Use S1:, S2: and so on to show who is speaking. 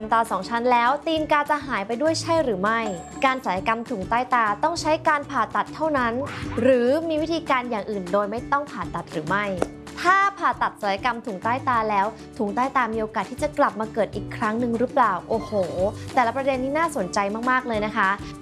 S1: ตา2 ชั้นแล้วตีนกาจะหายไปด้วยใช่หรือไม่การศัลยกรรมถุงใต้ตาต้องใช้การผ่าตัดเท่านั้นหรือมีวิธีการอย่างอื่นโดยไม่ต้องผ่าตัดหรือไม่ถ้าผ่าตัดศัลยกรรมถุงใต้ตาแล้วถุงใต้ตามีโอกาสที่จะกลับมาเกิดอีกครั้งหนึ่งหรือเปล่าโอ้โหแต่ละประเด็นนี้น่าสนใจมากๆเลยนะคะ